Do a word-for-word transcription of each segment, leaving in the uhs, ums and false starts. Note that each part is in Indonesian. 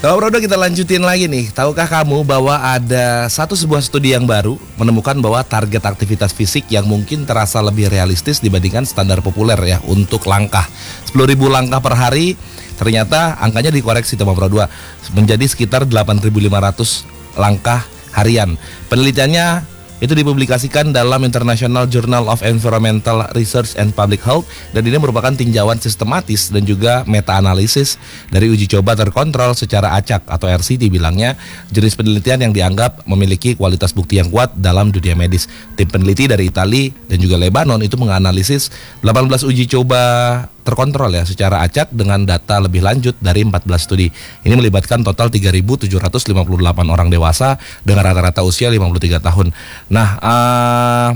Kalau Bro, kita lanjutin lagi nih. Tahukah kamu bahwa ada satu sebuah studi yang baru menemukan bahwa target aktivitas fisik yang mungkin terasa lebih realistis dibandingkan standar populer ya untuk langkah. sepuluh ribu langkah per hari, ternyata angkanya dikoreksi teman Bro dua menjadi sekitar delapan ribu lima ratus langkah harian. Penelitiannya itu dipublikasikan dalam International Journal of Environmental Research and Public Health, dan ini merupakan tinjauan sistematis dan juga meta-analisis dari uji coba terkontrol secara acak atau R C T bilangnya, jenis penelitian yang dianggap memiliki kualitas bukti yang kuat dalam dunia medis. Tim peneliti dari Italia dan juga Lebanon itu menganalisis delapan belas uji coba terkontrol ya secara acak dengan data lebih lanjut dari empat belas studi. Ini melibatkan total tiga ribu tujuh ratus lima puluh delapan orang dewasa dengan rata-rata usia lima puluh tiga tahun. Nah, uh,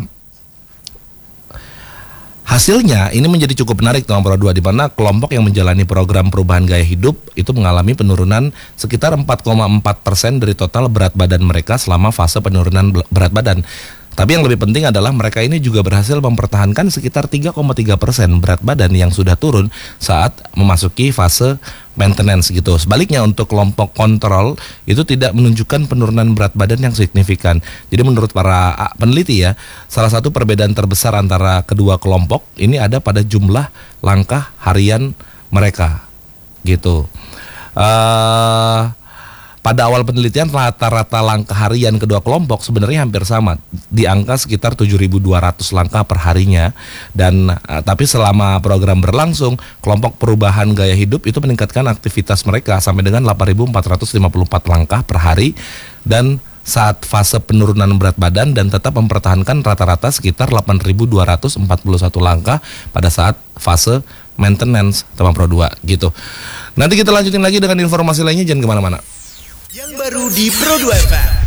hasilnya ini menjadi cukup menarik nomor dua, di mana kelompok yang menjalani program perubahan gaya hidup itu mengalami penurunan sekitar empat koma empat persen dari total berat badan mereka selama fase penurunan berat badan. Tapi yang lebih penting adalah mereka ini juga berhasil mempertahankan sekitar tiga koma tiga persen berat badan yang sudah turun saat memasuki fase maintenance gitu. Sebaliknya untuk kelompok kontrol itu tidak menunjukkan penurunan berat badan yang signifikan. Jadi menurut para peneliti ya, salah satu perbedaan terbesar antara kedua kelompok ini ada pada jumlah langkah harian mereka gitu. Uh, Pada awal penelitian rata-rata langkah harian kedua kelompok sebenarnya hampir sama, di angka sekitar tujuh ribu dua ratus langkah per harinya. Dan uh, tapi selama program berlangsung, kelompok perubahan gaya hidup itu meningkatkan aktivitas mereka sampai dengan delapan ribu empat ratus lima puluh empat langkah per hari, dan saat fase penurunan berat badan dan tetap mempertahankan rata-rata sekitar delapan ribu dua ratus empat puluh satu langkah pada saat fase maintenance teman Pro dua gitu. Nanti kita lanjutin lagi dengan informasi lainnya, jangan kemana-mana. Yang baru di Pro dua F M.